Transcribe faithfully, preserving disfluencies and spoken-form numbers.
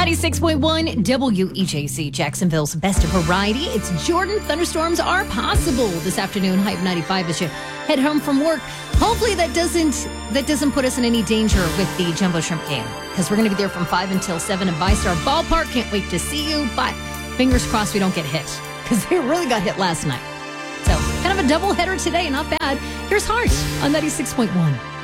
ninety-six point one W E J C, Jacksonville's best variety. It's Jordan. Thunderstorms are possible this afternoon. High of ninety-five as you head home from work. Hopefully that doesn't that doesn't put us in any danger with the Jumbo Shrimp game, because we're going to be there from five until seven at VyStar Ballpark. Can't wait to see you, but fingers crossed we don't get hit, because they really got hit last night. So kind of a double header today. Not bad. Here's Heart on ninety-six point one.